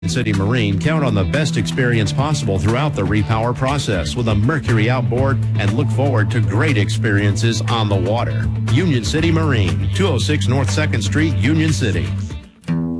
City Marine, count on the best experience possible throughout the repower process with a Mercury outboard and look forward to great experiences on the water. Union City Marine, 206 North 2nd Street, Union City.